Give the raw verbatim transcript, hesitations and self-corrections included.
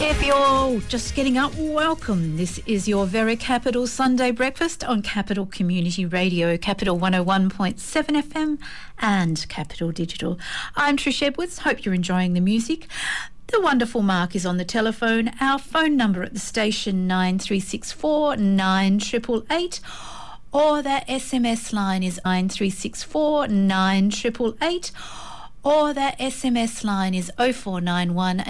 If you're just getting up, welcome. This is your Very Capital Sunday Breakfast on Capital Community Radio, Capital one oh one point seven F M and Capital Digital. I'm Trish Edwards. Hope you're enjoying the music. The wonderful Mark is on the telephone. Our phone number at the station nine three six four nine eight eight eight, or that S M S line is nine three six four nine eight eight eight, or that S M S line is oh four nine one